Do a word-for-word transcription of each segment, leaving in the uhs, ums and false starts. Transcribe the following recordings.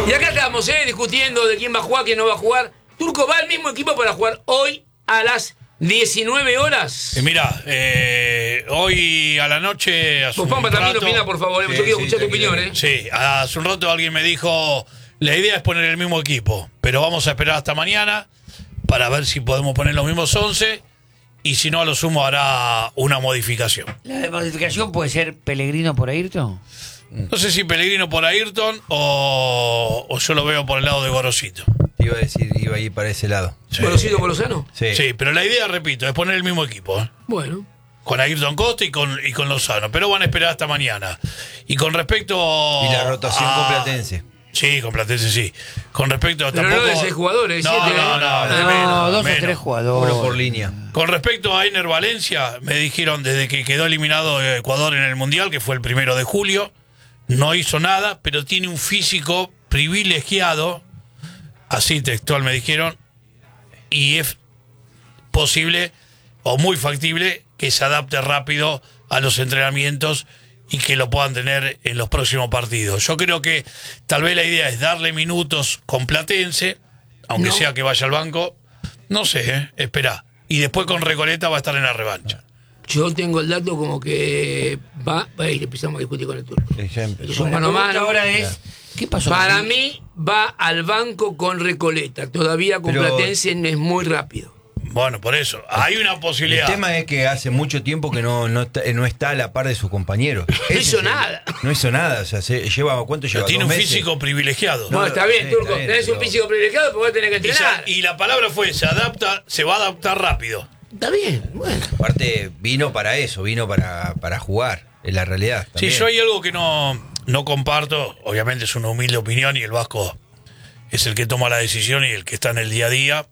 Y acá estamos, ¿eh? discutiendo de quién va a jugar, quién no va a jugar. Turco, ¿va al mismo equipo para jugar hoy a las diecinueve horas? Eh, mira, eh, hoy a la noche... Hace Vos, Pampa, un también rato, opina, por favor. Sí, Yo quiero sí, escuchar tu tranquilo. opinión, ¿eh? Sí, hace un rato alguien me dijo, la idea es poner el mismo equipo, pero vamos a esperar hasta mañana para ver si podemos poner los mismos once y si no, a lo sumo hará una modificación. ¿La modificación puede ser Pellegrino por Ayrton? No sé si Pellegrino por Ayrton o, o yo lo veo por el lado de Gorosito. Te iba a decir, iba a ir para ese lado. Sí. ¿Conocido por Lozano? Sí. Sí, pero la idea, repito, es poner el mismo equipo, ¿eh? Bueno. Con Ayrton Costa y con, y con Lozano, pero van a esperar hasta mañana. Y con respecto Y la rotación a- con Platense. Sí, con Platense sí. Con respecto a Pero tampoco... no de seis jugadores, no, siete, no, ¿eh? no, No, de menos, dos menos. o tres jugadores. Uno por línea. Con respecto a Einer Valencia, me dijeron desde que quedó eliminado Ecuador en el Mundial, que fue el primero de julio, no hizo nada, pero tiene un físico privilegiado, así textual me dijeron, y es posible o muy factible que se adapte rápido a los entrenamientos y que lo puedan tener en los próximos partidos. Yo creo que tal vez la idea es darle minutos con Platense, aunque No. sea que vaya al banco, no sé, ¿eh? Espera. Y después con Recoleta va a estar en la revancha. Yo tengo el dato como que va... Ahí empezamos a discutir con el Turco. Sí, ya empezó. Es un La mano a pregunta mano. ahora es, ¿qué pasó? Para con- mí va al banco con Recoleta. Todavía con Pero- Platense es muy rápido. Bueno, por eso, hay una El posibilidad. tema es que hace mucho tiempo que no, no, está, no está a la par de sus compañeros. No Ese hizo es el- nada. No hizo nada. O sea, se, lleva, ¿cuánto Pero lleva? tiene un ¿Dos meses? físico privilegiado. No, No, está bien, sí, Turco. está bien, Tenés un pero- físico privilegiado, pero vos tenés que Y, sa- entrenar. y la palabra fue, se adapta, se va a adaptar rápido. Está bien, bueno. Aparte, vino para eso, vino para, para jugar, en la realidad. Sí, también. yo hay algo que no, no comparto, obviamente es una humilde opinión y el Vasco es el que toma la decisión y el que está en el día a día,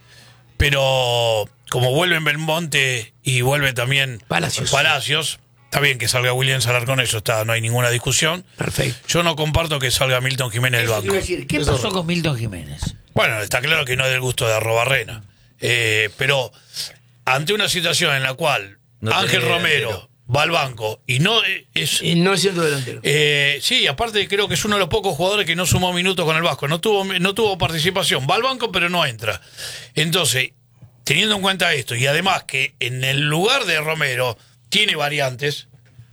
pero como vuelve en Belmonte y vuelve también Palacios. Palacios, está bien que salga William Salar con eso, está, no hay ninguna discusión. Perfecto. Yo no comparto que salga Milton Jiménez del Eso te iba banco. a decir, ¿qué pasó con Milton Jiménez? Bueno, está claro que no es del gusto de Arrobarrena, eh, pero ante una situación en la cual No Ángel tenés Romero delantero. va al banco y no eh, es... Y no es centro delantero. Eh, sí, aparte creo que es uno de los pocos jugadores que no sumó minutos con el Vasco, no tuvo, no tuvo participación, va al banco pero no entra. Entonces, teniendo en cuenta esto y además que en el lugar de Romero tiene variantes,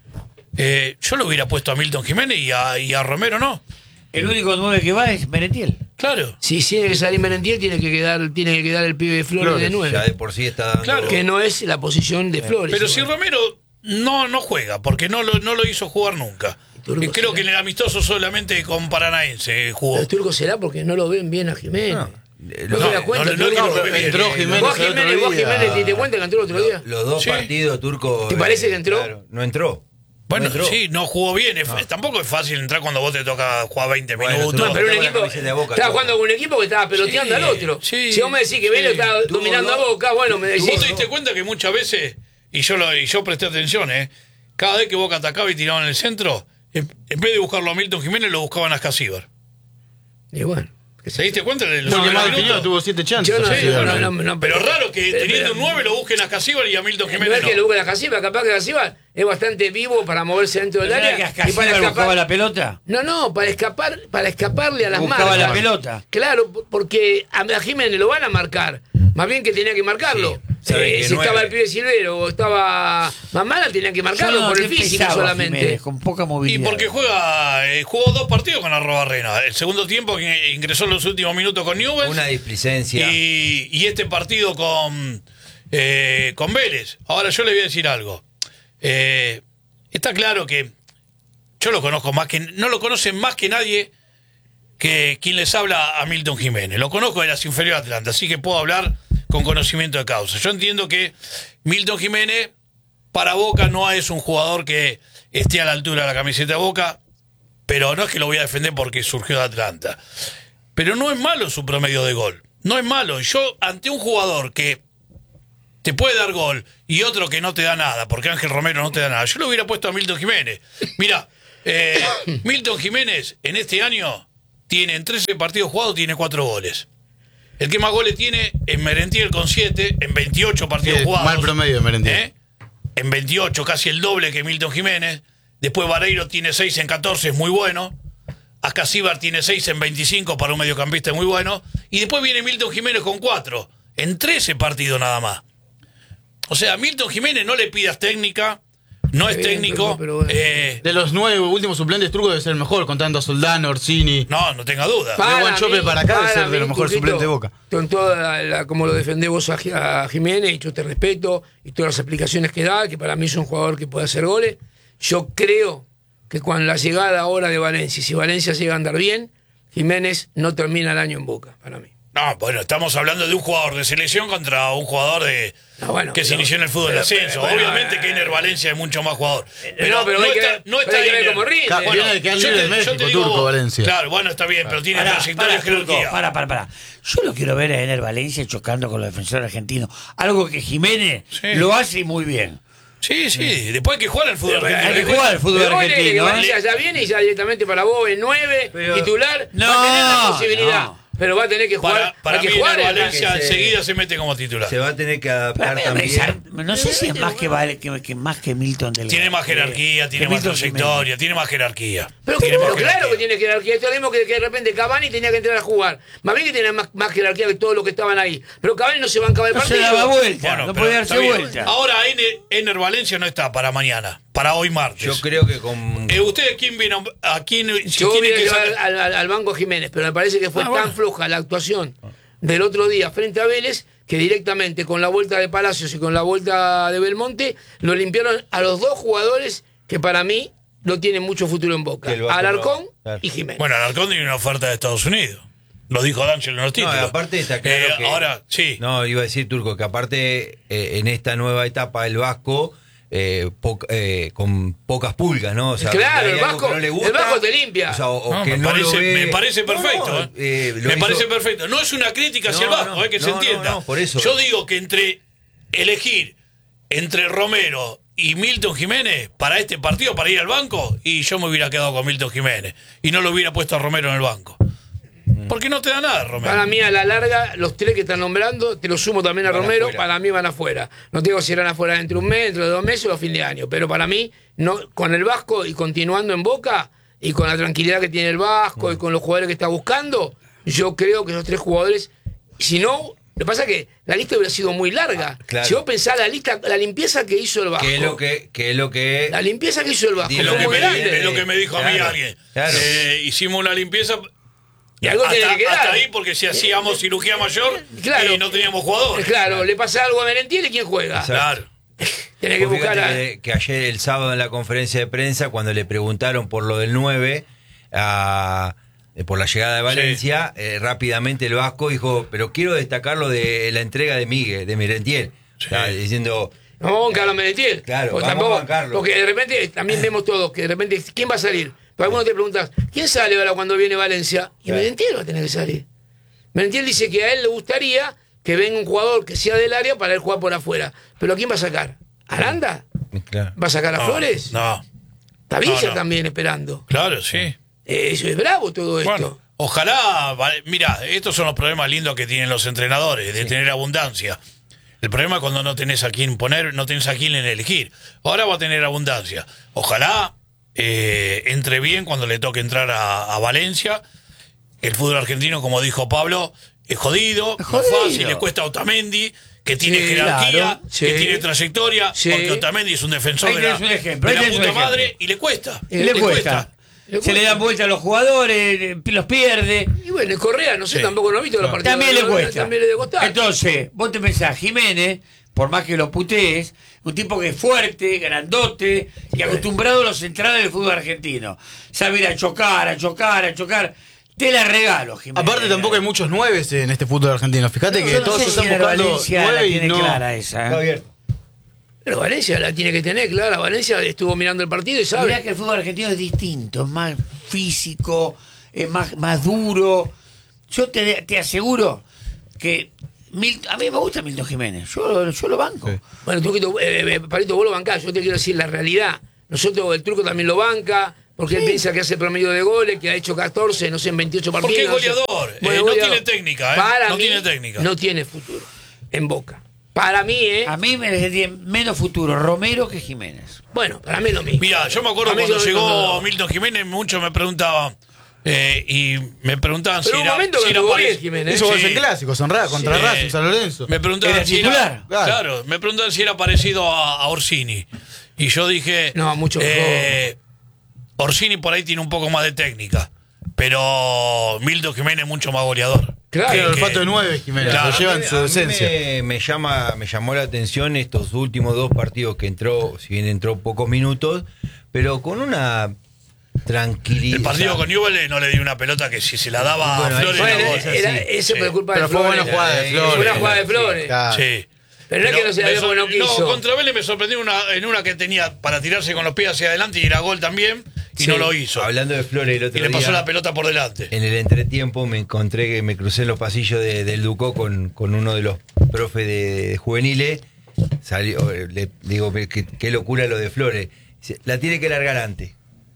eh, yo lo hubiera puesto a Milton Jiménez y a, y a Romero no. El único nueve que va es Merentiel. Claro. Si tiene que salir Merentiel, tiene que quedar, tiene que quedar el pibe de Flores de Ya nueve. de por sí está dando... Claro. Que no es la posición de Flores. Pero si igual. Romero no, no juega, porque no lo, no lo hizo jugar nunca. Turco Eh, Creo será. que en el amistoso solamente con Paranaense jugó. El Turco será porque no lo ven bien a Jiménez. No, No, eh, no, los- te das cuenta, no, no, Turco? no, no, entró eh, Jiménez Vos el otro Jiménez, vos día. Jiménez, ¿te diste cuenta que entró el otro día? Los dos Sí. partidos turcos... ¿Te parece eh, que entró? claro, no entró. Bueno, No entró. sí, no jugó bien. Es- Tampoco es fácil entrar cuando vos te toca jugar veinte Bueno, minutos. tú No, pero un Con la equipo. camiseta de Boca, Estaba todo. jugando con un equipo que estaba peloteando Sí, al otro. sí, si vos me decís que Velo sí. estaba Tuvo dominando a dos- Boca, bueno, me decís. ¿Vos te diste cuenta que muchas veces, y yo lo, y yo presté atención, eh, cada vez que Boca atacaba y tiraba en el centro, en, en vez de buscarlo a Milton Jiménez, lo buscaban a Scasíbar. Y bueno. ¿Se diste cuenta de los No, últimos más minutos? definido, tuvo siete chances. Yo no, así, yo dale. no, no, no, Pero raro que pero- teniendo pero- un nueve lo busquen a Scasíbar y a Milton No Jiménez es no. que lo busque la Casiva, capaz que Casiva es bastante vivo para moverse dentro del ¿No era área. que y para Ascasíbar buscaba escapar. la pelota? No, no, para escapar, para escaparle a las Buscaba marcas. la pelota. Claro, p- porque a a Jiménez lo van a marcar. Más bien que tenía que marcarlo. Sí, saben Eh, que si nueve. estaba el pibe Silvero o estaba Mamala, tenían que marcarlo Yo no, por el qué físico pesado solamente. Jiménez, con poca Y movilidad. porque juega, eh, jugó dos partidos con Arrobarrena. El segundo tiempo que ingresó en los últimos minutos con Newell's. Una displicencia. Y, y este partido con, eh, con Vélez. Ahora yo le voy a decir algo. Eh, está claro que yo lo conozco más que... No lo conocen más que nadie que quien les habla a Milton Jiménez. Lo conozco de las inferiores de Atlanta, así que puedo hablar con conocimiento de causa. Yo entiendo que Milton Jiménez para Boca no es un jugador que esté a la altura de la camiseta de Boca, pero no es que lo voy a defender porque surgió de Atlanta. Pero no es malo su promedio de gol. No es malo. Yo, ante un jugador que te puede dar gol y otro que no te da nada, porque Ángel Romero no te da nada, yo lo hubiera puesto a Milton Jiménez. Mira, eh, Milton Jiménez en este año tiene en trece partidos jugados, tiene cuatro goles. El que más goles tiene es Merentiel con siete, en veintiocho partidos Sí, jugados. mal promedio de Merentiel. ¿Eh? En veintiocho, casi el doble que Milton Jiménez. Después Vareiro tiene seis en catorce, es muy bueno. Ascasíbar tiene seis en veinticinco para un mediocampista muy bueno. Y después viene Milton Jiménez con cuatro. En trece partidos nada más. O sea, a Milton Jiménez no le pidas técnica. No es Bien, técnico. pero- pero bueno. eh, De los nueve últimos suplentes, Turco debe ser el mejor, contando a Soldano, Orsini. no, no tenga duda. Pa- buen chope para acá debe ser de lo mejor Turquito, suplente de Boca. Con toda la, la- como lo defendés vos a, Ji- a Jiménez, y yo te respeto, y todas las explicaciones que da, que para mí es un jugador que puede hacer goles. Yo creo que con la llegada ahora de Valencia, si Valencia llega a andar bien, Jiménez no termina el año en Boca, para mí. No, bueno, estamos hablando de un jugador de selección contra un jugador de No, bueno, que se pero- inició en el fútbol de pero- ascenso. pero- Obviamente eh, que Ener Valencia es mucho más jugador. no, pero hay que está, ver- no está pero hay que ver Ener. cómo rinde. Ca- Bueno, viene de quedar yo libre te- de yo México, te digo Turco, vos, Valencia. Claro, bueno, está bien, pero tiene Pará, trayectoria y pará, Turco, jerarquía. Pará, pará, pará. Yo lo quiero ver a Ener Valencia chocando con los defensores argentinos. Algo que Jiménez Sí. lo hace muy bien. Sí, sí, después hay que jugar al fútbol Pero, argentino. Hay que jugar al fútbol Pero vos tenés que argentino. ¿eh? Valencia ya viene y ya directamente para vos en nueve, Pero- titular, No, va a tener la posibilidad. no. Pero va a tener que jugar. Para, para hay mí que jugar Ener en el Valencia que se- enseguida se mete como titular. Se va a tener que Para adaptar mí, también. no sé si es más que, vale- que, que más que Milton del Tiene más jerarquía, tiene más trayectoria, tiene más jerarquía. Pero, Tiene pero más claro jerarquía. que tiene jerarquía. Esto mismo que, que de repente Cavani tenía que entrar a jugar. Más bien que tiene más, más jerarquía que todos los que estaban ahí. Pero Cavani no se bancaba el No se partido. daba vuelta, Bueno, no pero podía está darse bien. vuelta. Ahora Ener, Ener Valencia no está para mañana, para hoy martes. Yo creo que con. Eh, ¿Ustedes quién vino? ¿A quién? Si Yo tienen hubiera que llevado sacar- al, al- al banco a Jiménez, pero me parece que fue Ah, tan bueno. floja la actuación del otro día frente a Vélez que directamente con la vuelta de Palacios y con la vuelta de Belmonte lo limpiaron a los dos jugadores que para mí no tienen mucho futuro en Boca. Que el Vasco Alarcón no, claro. y Jiménez. Bueno, Alarcón tiene una oferta de Estados Unidos. Lo dijo D'Angelo en los No, títulos. y aparte está claro Eh, que. Ahora, sí. No, iba a decir, Turco, que aparte eh, en esta nueva etapa el Vasco. Eh, po- eh, con pocas pulgas, ¿no? O sea, Claro, hay el algo Vasco- que no le el gusta, Vasco te limpia. o sea, o- o No, que me, no parece, lo ve. me parece No, perfecto. no, ¿eh? eh, lo me hizo- parece perfecto. No es una crítica hacia No, el Vasco, no, eh, que se no, no, entienda. no, por eso. Yo digo que entre elegir entre Romero y Milton Jiménez para este partido, para ir al banco, y yo me hubiera quedado con Milton Jiménez y no lo hubiera puesto a Romero en el banco. Porque no te da nada, Romero. Para mí, a la larga, los tres que están nombrando, te lo sumo también a Van Romero, afuera. para mí van afuera. No te digo si irán afuera dentro de un mes, dentro de dos meses o a fin de año, pero para mí, no, con el Vasco y continuando en Boca, y con la tranquilidad que tiene el Vasco y con los jugadores que está buscando, yo creo que esos tres jugadores, si no, lo que pasa es que la lista hubiera sido muy larga. Ah, claro. Si vos pensás la lista, la limpieza que hizo el Vasco, Que es lo que, que es lo que la limpieza que hizo el Vasco Y es, fue lo que muy me, grande. es lo que me dijo a mí Claro, alguien. claro. Eh, hicimos una limpieza. Y algo hasta, tiene que quedar. hasta ahí, porque si hacíamos cirugía mayor Claro. y no teníamos jugadores. Claro, le pasa algo a Merentiel y quién juega. Exacto. Claro. Tiene que Vos buscar fíjate a... que, que ayer, el sábado, en la conferencia de prensa, cuando le preguntaron por lo del nueve, a- eh, por la llegada de Valencia, eh, rápidamente el Vasco dijo, pero quiero destacar lo de la entrega de Miguel, de Merentiel. Sí. O sea, diciendo, Vamos a bancar a Merentiel. Claro, porque, vamos tampoco- a bancarlo. porque de repente también vemos todos que de repente, ¿quién va a salir? Pero algunos te preguntas, ¿quién sale ahora cuando viene Valencia? Y Claro. Merentiel va a tener que salir. Merentiel dice que a él le gustaría que venga un jugador que sea del área para él jugar por afuera. ¿Pero a quién va a sacar? ¿Aranda? claro. ¿Va a sacar a No, Flores? No, Está Villa no, no. también esperando. claro, sí. Eh, eso es bravo todo esto. Bueno, ojalá, vale, mira, estos son los problemas lindos que tienen los entrenadores, de tener abundancia. El problema es cuando no tenés a quién poner, no tenés a quién elegir. Ahora va a tener abundancia. Ojalá eh, entre bien cuando le toque entrar a, a Valencia. El fútbol argentino, como dijo Pablo, es jodido, Es no es jodido. fácil, le cuesta a Otamendi, que tiene Sí, jerarquía, claro. Sí. que tiene trayectoria, Sí. porque Otamendi es un defensor Ahí de la, tenés un ejemplo, de ahí la tenés un puta ejemplo. madre y le cuesta. Y le cuesta. Le Se le cuesta. dan vuelta a los jugadores, eh, los pierde. Y bueno, y Correa, no sé, Sí. tampoco lo he visto los partidos. También le No, cuesta. También le debe costar. Entonces, vos te pensás, Jiménez, por más que lo putees, un tipo que es fuerte, grandote y acostumbrado a los centrales del fútbol argentino. Sabe ir a chocar, a chocar, a chocar. Te la regalo, Jiménez. Aparte tampoco hay muchos nueves en este fútbol argentino. Fíjate Yo que no todos sé si están en el buscando Valencia la nueve y tiene no. clara esa. Está ¿eh? abierto. Pero Valencia la tiene que tener, claro. Valencia estuvo mirando el partido y sabe. Mirá que el fútbol argentino es distinto, es más físico, es más, más duro. Yo te, te aseguro que Mil- a mí me gusta Milton Jiménez, yo, yo lo banco. Sí. Bueno, Turquito, eh, eh, Palito, vos lo bancás. Yo te quiero decir la realidad. Nosotros, el Turco también lo banca, porque él piensa que hace promedio de goles, que ha hecho catorce, no sé, en veintiocho partidos. Porque es no sé. goleador, eh, Bueno, no goleador. tiene técnica, eh, Para no mí, tiene técnica. No tiene futuro en Boca. Para mí, ¿eh? A mí me tiene menos futuro Romero que Jiménez. Bueno, para mí es lo mismo. Mira, yo me acuerdo A mí cuando yo- llegó no, no. Milton Jiménez, muchos me preguntaban, Eh, y me preguntaban Pero si un era, momento si que era estuvo parec- bien, Jiménez. Hizo goles Sí. en clásicos, en Ra- contra Sí. Racing, San Lorenzo. Me preguntaban ¿Era si titular? era, Claro. claro, me preguntaban si era parecido a, a Orsini. Y yo dije, No, mucho eh, Orsini por ahí tiene un poco más de técnica, pero Milton Jiménez es mucho más goleador. Claro. Tiene el que- olfato de nueve, Jiménez. Claro. Lo lleva en A mí- su a mí esencia. Me, me llama, me llamó la atención estos últimos dos partidos que entró, si bien entró pocos minutos, pero con una tranquilidad. El partido con Newell no le di una pelota que si se la daba Bueno, a Flores ahí- era Bueno, gol. es era, así. eso Sí. fue culpa Pero de fue Flores. buena jugada de Eh, Flores. Fue una jugada de Flores. Claro. Sí. Pero no es que no se la me dio porque no sor- quiso. contra Vélez me sorprendió una, en una que tenía para tirarse con los pies hacia adelante y era gol también, y Sí. no lo hizo. Hablando de Flores, el otro Y le pasó día, la pelota por delante. en el entretiempo me encontré que me crucé en los pasillos de- del Ducó con, con uno de los profes de, de juveniles. Salió, eh, le digo, qué, qué locura lo de Flores. Dice, la tiene que largar antes.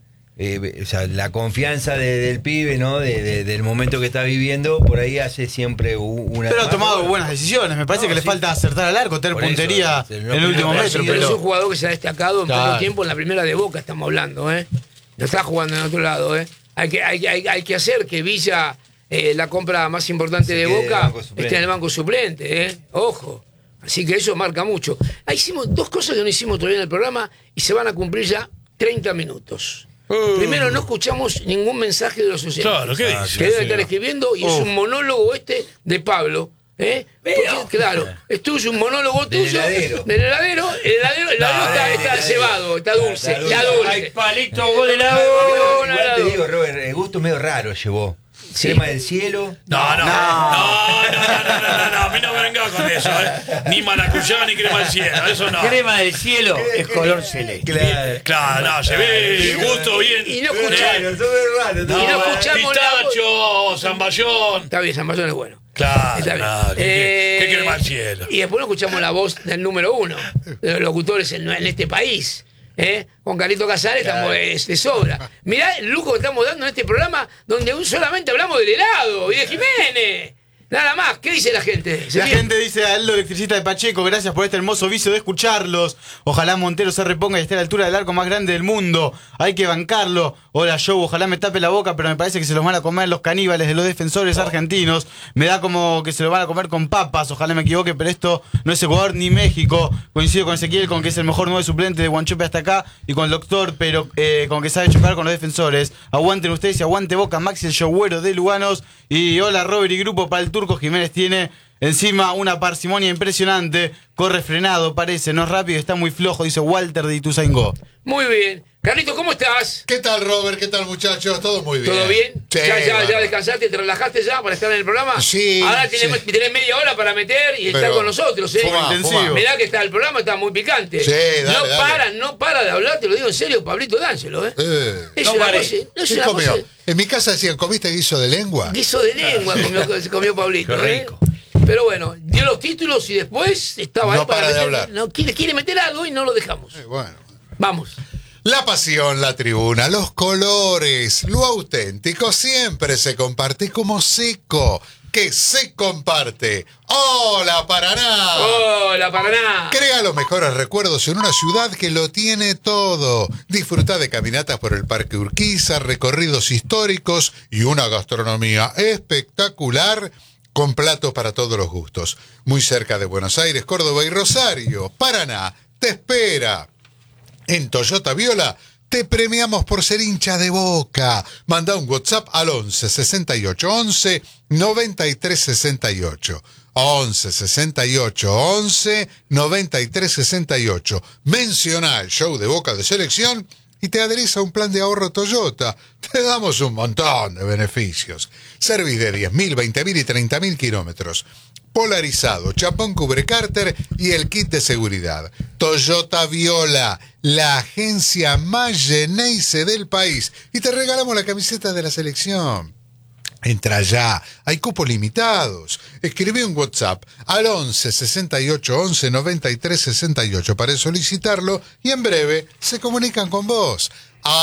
Eh, o sea, la confianza de- del pibe, ¿no? De- de- del momento que está viviendo, por ahí hace siempre u- una. Pero ha tomado buenas decisiones. Me parece No, que le sí. falta acertar al arco, tener Por eso, puntería se- en no el último primero, metro. sí, Pero es un Pero jugador que se ha destacado en Claro. poco tiempo en la primera de Boca, estamos hablando, ¿eh? No está jugando en otro lado, ¿eh? Hay que, hay, hay, hay que hacer que Villa, eh, la compra más importante Se de quede de Boca, banco suplente. esté en el banco suplente, ¿eh? Ojo. Así que eso marca mucho. Ahí hicimos dos cosas que no hicimos todavía en el programa y se van a cumplir ya treinta minutos. Uh. Primero, no escuchamos ningún mensaje de los oyentes. Claro, ¿qué Ah, dice? Que deben estar escribiendo y es Uf. un monólogo este de Pablo. ¿eh? Porque, claro, es tuyo, un monólogo Del tuyo. heladero. Del heladero. El heladero, el heladero No, está, del está heladero. cebado, está dulce. Está Ya dulce. Hay dulce. palito, gol de la No, Igual te no, digo, Robert, el gusto medio raro llevó. Sí. Crema del cielo. No, no, no, no, no, no, no, no, a mí no me venga con eso, ¿eh? Ni maracuyá ni crema del cielo, eso no. Crema del cielo es color celeste. Claro. Claro, no, se ve el gusto bien. Y no escuchá- Eh, Eso es raro. no, y no escuchamos la voz. pistacho, zamballón. Está bien, San Mayón es bueno. Claro, Está bien. no, ¿qué, qué- Eh, qué crema del cielo? Y después no escuchamos la voz del número uno, de los locutores en, en este país. ¿eh? Con Carlito Casares estamos eh, de sobra. Mirá el lujo que estamos dando en este programa donde aún solamente hablamos del helado y de Jiménez. Nada más. ¿Qué dice la gente? ¿Se la bien? gente dice a Aldo Electricista de Pacheco, gracias por este hermoso vicio de escucharlos. Ojalá Montero se reponga y esté a la altura del arco más grande del mundo. Hay que bancarlo. Hola Joe, ojalá me tape la boca, pero me parece que se los van a comer los caníbales de los defensores argentinos. Me da como que se lo van a comer con papas. Ojalá me equivoque, pero esto no es Ecuador ni México. Coincido con Ezequiel con que es el mejor nueve suplente de Guanchope hasta acá y con el doctor, pero eh, con que sabe chocar con los defensores. Aguanten ustedes y aguante Boca, Maxi el Showero de Luganos. Y hola Robert y grupo para el Turco Jiménez tiene encima una parsimonia impresionante. Corre frenado, parece, no es rápido, está muy flojo, dice Walter de Ituzaingó. Muy bien. Carlito, ¿cómo estás? ¿Qué tal, Robert? ¿Qué tal, muchachos? Todo muy bien. ¿Todo bien? Sí, ¿Ya, ya, ya bárbaro. descansaste, te relajaste ya para estar en el programa? Sí, Ahora tenés, sí. tenés media hora para meter y estar Pero con nosotros, ¿eh? fumá, intensivo. fumá. Mirá que está el programa, está muy picante. Sí, dale, no dale. para, no para de hablar, te lo digo en serio, Pablito D'Angelo, ¿eh? Eh, Es no una paré. cosa, no es ¿Qué una comió? cosa. En mi casa decían, ¿comiste guiso de lengua? Guiso de lengua comió, comió Pablito, Qué ¿eh? rico. Pero bueno, dio los títulos y después estaba No ahí para para de meter- hablar. No, quiere, quiere meter algo y no lo dejamos. Eh, bueno. Vamos. La pasión, la tribuna, los colores, lo auténtico siempre se comparte como seco, que se comparte. ¡Hola, Paraná! Hola, Paraná. Crea los mejores recuerdos en una ciudad que lo tiene todo. Disfruta de caminatas por el Parque Urquiza, recorridos históricos y una gastronomía espectacular con platos para todos los gustos. Muy cerca de Buenos Aires, Córdoba y Rosario. Paraná te espera. En Toyota Viola te premiamos por ser hincha de Boca. Manda un WhatsApp al once sesenta y ocho once noventa y tres sesenta y ocho. once sesenta y ocho once noventa y tres sesenta y ocho. Menciona el show de Boca de Selección y te adherís a un plan de ahorro Toyota. Te damos un montón de beneficios. Service de diez mil, veinte mil y treinta mil kilómetros. Polarizado, chapón cubre cárter y el kit de seguridad. Toyota Viola, la agencia más Geneise del país. Y te regalamos la camiseta de la selección. Entra ya, hay cupos limitados. Escribí un WhatsApp al once sesenta y ocho once noventa y tres sesenta y ocho para solicitarlo y en breve se comunican con vos.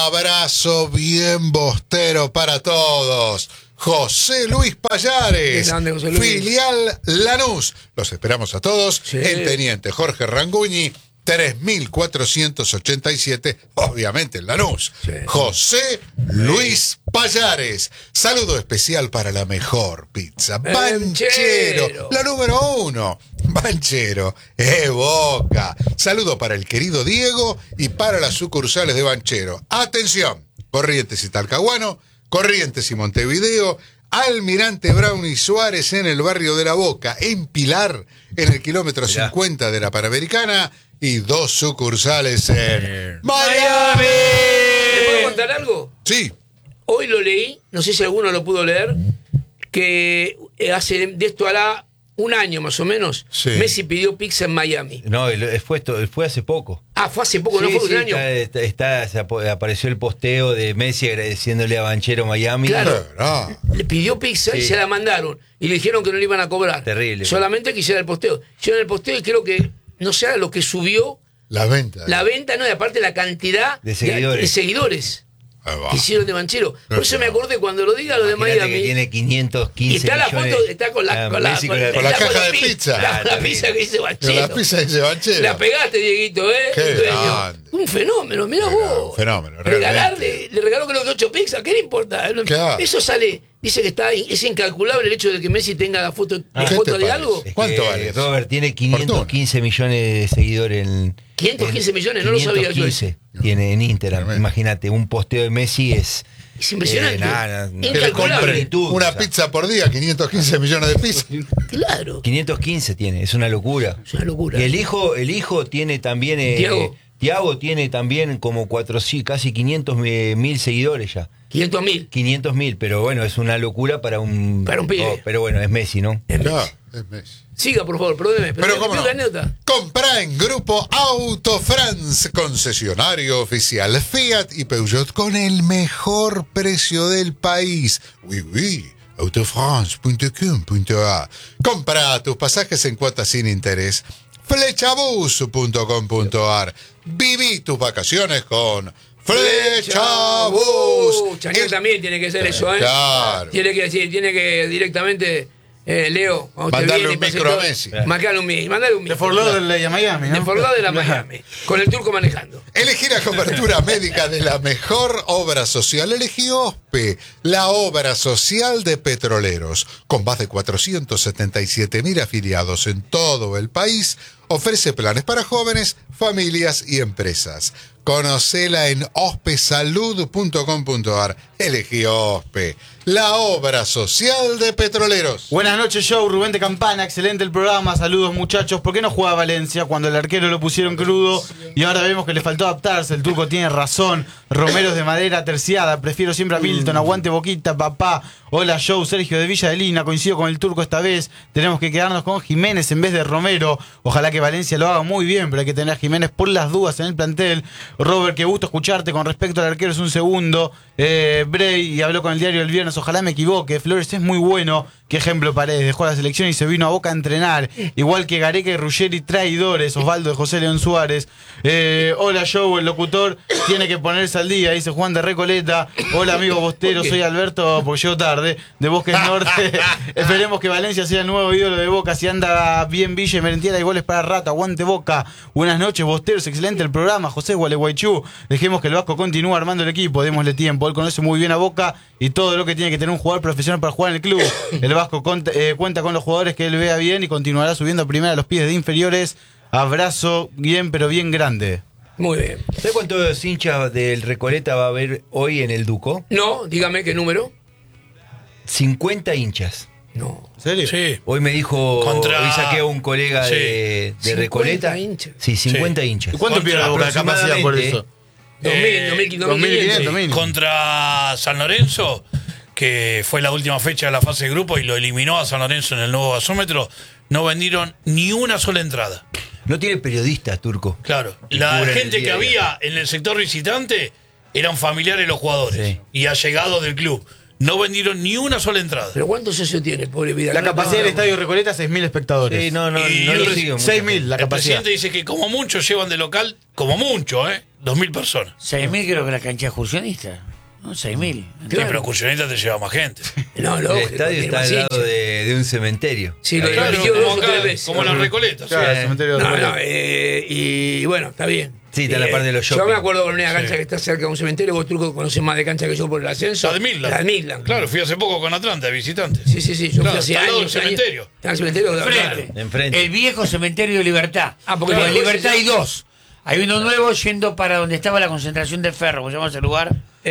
Abrazo bien bostero para todos. José Luis Payares, Qué grande, José Luis. filial Lanús. Los esperamos a todos Sí. en Teniente Jorge Ranguñi tres mil cuatrocientos ochenta y siete, obviamente en Lanús. Sí. José Luis Payares. Saludo especial para la mejor pizza. Banchero, Banchero. la número uno. Banchero, eh, Boca. Saludo para el querido Diego y para las sucursales de Banchero. Atención, Corrientes y Talcahuano, Corrientes y Montevideo, Almirante Brown y Suárez en el barrio de La Boca, en Pilar, en el kilómetro Mirá. cincuenta de la Panamericana, y dos sucursales en Miami. ¿Te puedo contar algo? Sí, Hoy lo leí, no sé si alguno lo pudo leer, que eh, hace de esto hará un año más o menos, Sí. Messi pidió pizza en Miami. No, el- fue, esto- fue hace poco. Ah, fue hace poco, no Sí, fue sí, un año. está, está- está- se ap- apareció el posteo de Messi agradeciéndole a Banchero Miami. Claro. ah, Le pidió pizza y Sí. se la mandaron. Y le dijeron que no le iban a cobrar. Terrible. Solamente que hiciera el posteo. Hicieron el posteo y creo que, no sé, lo que subió la venta. la venta, no, y aparte la cantidad De seguidores. de seguidores Ahí va. que hicieron de Banchero. Por eso me acordé cuando lo diga lo de Imagínate Miami. que tiene quinientos quince Y está la millones. foto, está con la, Ah, con la, Messi con, con la- con la está caja de pi- pizza. está Ah, con la está pizza bien. que dice Con Banchero. la pizza dice Banchero. La pegaste, Dieguito, ¿eh? Qué El dueño. grande. Un fenómeno, mirá Era vos. un fenómeno, Regalarle, le regaló creo que ocho pizzas, ¿qué le importa? Claro. Eso sale, dice que está, es incalculable el hecho de que Messi tenga la foto, la ¿Qué foto te de parece? algo. Es ¿Cuánto que vale eso? Robert tiene quinientos quince millones de seguidores en. quinientos quince en- millones, no lo sabía yo quinientos quince eso. tiene en Instagram. Tremendo. Imagínate, un posteo de Messi es. Es impresionante. Eh, nada, nada. Que le Incalculable. compren Magnitud, una o sea. pizza por día, quinientos quince millones de pizzas. Claro, quinientos quince tiene, es una locura. es una locura. Y el hijo, el hijo tiene también. eh, Tiago. Tiago tiene también como cuatro, sí, casi quinientos mil seguidores ya. quinientos mil. quinientos mil, pero bueno, es una locura para un. Para un pibe. Oh, pero bueno, es Messi, ¿no? Claro, es Messi. Siga, por favor, perdóneme. Pero me cómo no. pidió la anécdota. Comprá en Grupo Auto France, concesionario oficial Fiat y Peugeot con el mejor precio del país. Oui, oui. autofrance punto com punto a. Comprá tus pasajes en cuotas sin interés. flechabus punto com punto ar. Viví tus vacaciones con Flechabus. Uh, Chañar El- también tiene que ser eso, ¿eh? Claro. Tiene que decir, tiene que directamente, eh, Leo, cuando usted Mandarle viene y un pase micro a todo, Messi. Mandarle un micro. Mandale un De micro. Fort Lauderdale a Miami, ¿no? De Fort Lauderdale a Miami. Con el turco manejando. Elegí la cobertura médica de la mejor obra social. Elegí OSPE, la obra social de petroleros. Con más de cuatrocientos setenta y siete mil afiliados en todo el país, ofrece planes para jóvenes, familias y empresas. Conocela en ospesalud punto com punto ar. Elegí OSPE, la obra social de petroleros. Buenas noches, show. Rubén de Campana, excelente el programa. Saludos, muchachos. ¿Por qué no juega Valencia cuando el arquero lo pusieron crudo y ahora vemos que le faltó adaptarse? El turco tiene razón. Romeros de madera terciada. Prefiero siempre a Milton. Aguante Boquita, papá. Hola, show. Sergio de Villa de Lina. Coincido con el turco esta vez. Tenemos que quedarnos con Jiménez en vez de Romero. Ojalá que Valencia lo haga muy bien, pero hay que tener a Jiménez por las dudas en el plantel. Robert, qué gusto escucharte. Con respecto al arquero, es un segundo. Eh, Bray, y habló con el diario el viernes. Ojalá me equivoque. Flores es muy bueno. Qué ejemplo Paredes. Dejó la selección y se vino a Boca a entrenar. Igual que Gareca y Ruggeri, traidores. Osvaldo de José León Suárez. Eh, hola, show. El locutor tiene que ponerse al día. Dice Juan de Recoleta. Hola, amigo Bostero. Soy Alberto, porque llego tarde. De Bosques Norte. Esperemos que Valencia sea el nuevo ídolo de Boca. Si anda bien Villa y Merentiera y goles para rato. Aguante Boca. Buenas noches, Bosteros. Excelente el programa. José Gualeguaychú. Dejemos que el Vasco continúe armando el equipo. Démosle tiempo. Él conoce muy bien a Boca y todo lo que tiene que tener un jugador profesional para jugar en el club. El Vasco cont- eh, cuenta con los jugadores que él vea bien y continuará subiendo a primera a los pies de inferiores. Abrazo bien, pero bien grande. Muy bien. ¿Sabes cuántos hinchas del Recoleta va a haber hoy en el Duco? No, dígame qué número. cincuenta hinchas. No. ¿En serio? Sí. Hoy me dijo, Contra- hoy saqué a un colega Sí. de, de cincuenta Recoleta. hinchas. Sí, cincuenta Sí. hinchas. ¿Y cuánto Contra- pierde Boca de capacidad por aproximadamente, eso? dos mil, Eh, dos mil, dos mil quinientos, mil. Contra San Lorenzo, que fue la última fecha de la fase de grupo y lo eliminó a San Lorenzo en el nuevo gasómetro, no vendieron ni una sola entrada. No tiene periodistas, Turco. Claro, Y la cubren el gente que día a día. había en el sector visitante eran familiares de los jugadores Sí. y allegados del club. No vendieron ni una sola entrada. ¿Pero cuántos socios tiene, pobre vida? La capacidad del Estadio Recoleta, seis mil espectadores. Sí, no, no, Y no el lo reci- sigo mucho. seis mil la El capacidad. presidente dice que como mucho llevan de local, como mucho, ¿eh? Dos mil personas. seis mil creo que la cancha excursionista. ¿no? seis mil. Sí, pero Cursioneta te lleva más gente. No, El lógico, estadio tiene está más al lado hinchas. de, de un cementerio. Sí, lo Claro, repitió como dos o acá, tres veces. como la Recoleta. Claro, Sí. el cementerio de No, Recoleta. no, eh, y bueno, está bien. Sí, está en la Eh, parte de los Yo shopping. me acuerdo con una cancha Sí. que está cerca de un cementerio, vos Turco conocés más de cancha que yo por el ascenso. La de Midland. La de Midland. Claro, fui hace poco con Atlanta, de visitante. Sí, sí, sí, yo Claro, fui hace está al lado años. del años. cementerio. Está en el cementerio de Enfrente. Enfrente. El viejo cementerio de Libertad. Ah, porque Pero en después Libertad se hay llama- dos. Hay uno nuevo yendo para donde estaba la concentración de ferro. ¿Cómo se llama ese lugar?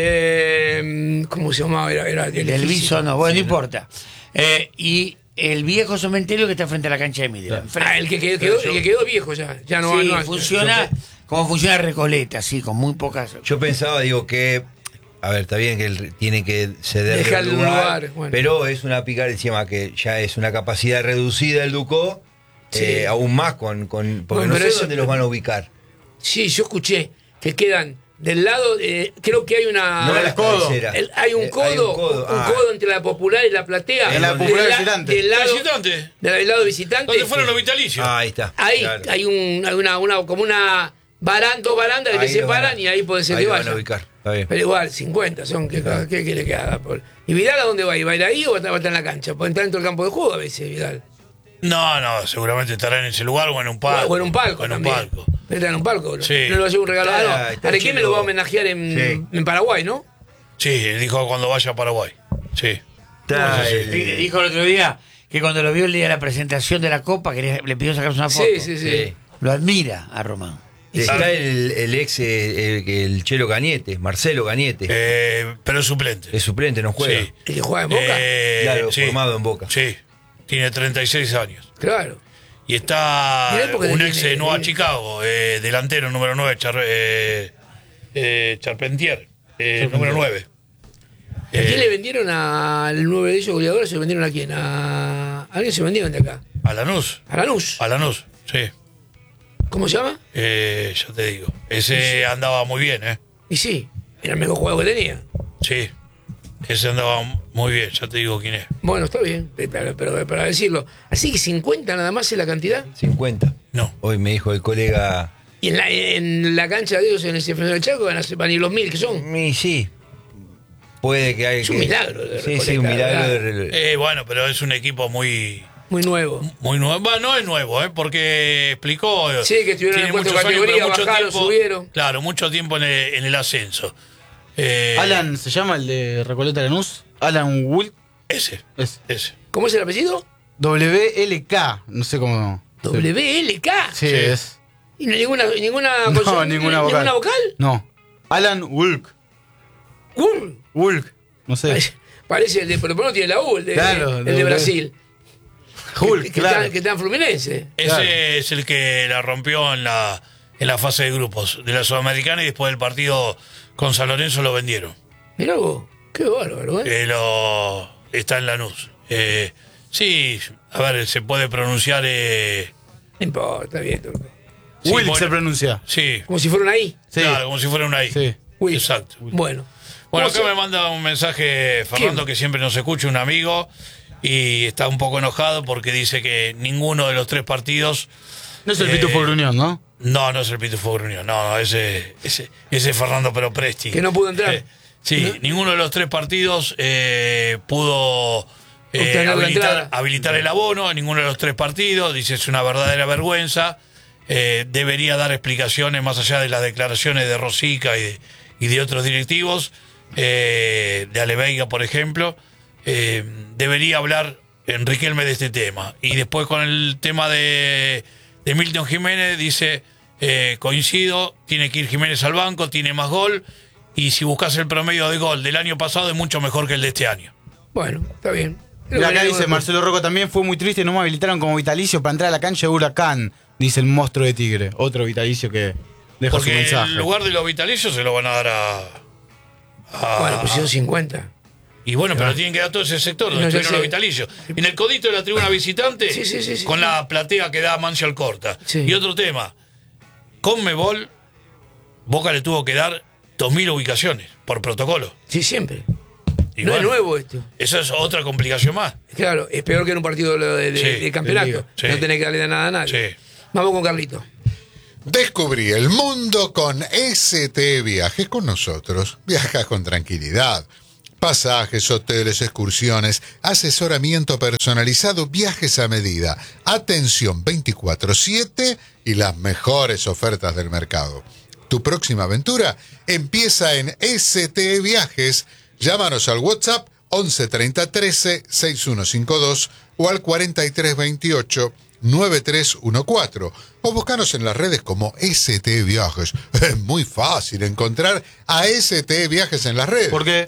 Eh, ¿Cómo se llamaba? Era, era El del Viso, no. Bueno, no importa. Eh, y el viejo cementerio que está frente a la cancha de Midland. Enfrente. Ah, el que quedó, quedó- el que quedó viejo ya. Ya no, Sí, no hay. funciona como funciona Recoleta, sí, con muy pocas. Yo pensaba, digo, que. A ver, está bien que él tiene que ceder Dejarle el un lugar, lugar, bueno. pero es una picardía encima que ya es una capacidad reducida el Ducó, Sí. eh, aún más con. con porque Bueno, no pero sé eso- dónde los van a ubicar. Sí, yo escuché que quedan del lado, de, creo que hay una... No el la codo. cabecera. el- hay un Eh, codo, hay un codo, un ah. codo entre la popular y la platea. En la Del popular la- visitante. Del lado, Visitante. del lado visitante. ¿Dónde fueron los vitalicios? Ah, ahí está. Ahí claro. hay, un, hay una, una, como una baranda, dos barandas que Ahí te lo separan van a- y ahí puede ser ahí que lo van vaya. a ubicar. Está bien. Pero igual, cincuenta son, ¿qué, qué quiere que haga? Por- ¿Y Vidal a dónde va a ir? ¿Va a ir ahí o va a estar va a estar en la cancha? Puede entrar dentro del campo de juego a veces, Vidal. No, no, seguramente estará en ese lugar o en un palco. O en un palco O en un también. palco. Está en un palco. ¿no? Sí. No le va a llevar un regalo. Está- Ah, no. está Arequipe chido. lo va a homenajear en, Sí. en Paraguay, ¿no? Sí, dijo cuando vaya a Paraguay. Sí. Está Sí, sí, el- Y dijo el otro día que cuando lo vio el día de la presentación de la Copa, que le, le pidió sacarse una foto. Sí, sí, sí. Sí. Lo admira a Román. Está el, el ex, eh, el, el Chelo Cañete, Marcelo Cañete. Eh, pero es suplente. Es suplente, no juega. Sí. ¿El que juega en Boca? Eh, Claro, sí. formado en Boca. Sí. Tiene treinta y seis años. Claro. Y está Mirá, porque un tiene- ex de Nueva tiene- Chicago, eh, delantero número nueve, Char, eh, eh, Charpentier, eh, número nueve. ¿A quién le vendieron al nueve de ellos goleadores? ¿Se lo vendieron a quién? ¿A, ¿A alguien se vendieron de acá? A Lanús. ¿A Lanús? A Lanús, sí. ¿Cómo se llama? Eh, ya te digo. Ese andaba muy bien, ¿eh? Y sí, era el mejor jugador que tenía. Sí. Ese andaba muy bien, ya te digo quién es. Bueno, está bien, pero, pero para decirlo. Así que cincuenta nada más es la cantidad. cincuenta. No. Hoy me dijo el colega. Y en la, en la cancha de ellos, en ese Fernando del Chaco, van a, ser- van a ir los mil que son. Y sí. Puede que haya. Es un que- milagro de Sí, sí, un Recoleta, milagro de ¿verdad? re- Eh, bueno, pero es un equipo muy Muy nuevo. muy nuevo. Bueno, no es nuevo, ¿eh? Porque explicó. Sí, que estuvieron en tiene cuatro muchos años, categorías, pero mucho bajaron, tiempo- subieron. Claro, mucho tiempo en el, en el ascenso. Eh, Alan, ¿se llama el de Recoleta Lanús? Alan Wool. Ese, Es ese. ¿Cómo es el apellido? W L K. No sé cómo. W L K. Sí, Sí. es. ¿Y no hay ninguna, ninguna, No, consonante- ninguna vocal. ¿Ninguna vocal? No. Alan Woolk. Ur. Woolk. No sé. Parece, parece el de, pero no tiene la U, el de, Claro, el de- de Brasil. Hulk, que, que claro. está, que está en Fluminense. Ese Claro. es el que la rompió en la, en la fase de grupos de la Sudamericana y después del partido con San Lorenzo lo vendieron. Mirá vos, qué bárbaro, ¿eh? Eh, lo, está en Lanús. Eh, sí, a ver, se puede pronunciar. Eh, No importa, bien, Turco. sí, Wilk bueno, se pronuncia. Sí, Como si fueran ahí. Sí. claro, como si fuera un ahí. Sí. Uy. Exacto. Bueno. Bueno, ¿Cómo acá se- me manda un mensaje Fernando ¿Quién? que siempre nos escucha, un amigo, y está un poco enojado porque dice que ninguno de los tres partidos. No es el Eh, Pitufo Gruñón, ¿no? No, no es el Pitufo Gruñón, no, no, ese, ese, ese es Fernando Pero Presti. Que no pudo entrar. Eh, sí, ¿No? ninguno de los tres partidos eh, pudo eh, Obtener la habilitar, entrada. habilitar el abono, en ninguno de los tres partidos, dice es una verdadera vergüenza, eh, debería dar explicaciones más allá de las declaraciones de Rosica y de, y de otros directivos, eh, de Ale Veiga, por ejemplo, eh, debería hablar Enrique Elme de este tema. Y después con el tema de, de Milton Jiménez, dice, eh, coincido, tiene que ir Jiménez al banco, tiene más gol, y si buscas el promedio de gol del año pasado es mucho mejor que el de este año. Bueno, está bien. Y acá Pero- dice Marcelo Rocco también fue muy triste, no me habilitaron como vitalicio para entrar a la cancha de Huracán, dice el monstruo de Tigre. Otro vitalicio que deja su Porque mensaje. el lugar de los vitalicios se lo van a dar a... a- Bueno, pusieron cincuenta. y bueno, pero tienen que dar todo ese sector donde No, ya estuvieron sé. los vitalicios. En el codito de la tribuna visitante, Sí, sí, sí, sí, con sí. la platea que da Mancia Alcorta. Sí. Y otro tema, con Mebol, Boca le tuvo que dar dos mil ubicaciones por protocolo. Sí, siempre. Y no bueno, es nuevo esto. Eso es otra complicación más. Claro, es peor que en un partido de, de- Sí, de campeonato. de liga, sí. No tenés que darle nada a nadie. Sí. Vamos con Carlito. Descubrí el mundo con S T Viajes. Con nosotros viajas con tranquilidad. Pasajes, hoteles, excursiones, asesoramiento personalizado, viajes a medida, atención veinticuatro siete y las mejores ofertas del mercado. Tu próxima aventura empieza en S T Viajes. Llámanos al WhatsApp once treinta trece sesenta y uno cincuenta y dos o al cuarenta y tres veintiocho noventa y tres catorce o buscanos en las redes como S T Viajes. Es muy fácil encontrar a S T Viajes en las redes. ¿Por qué?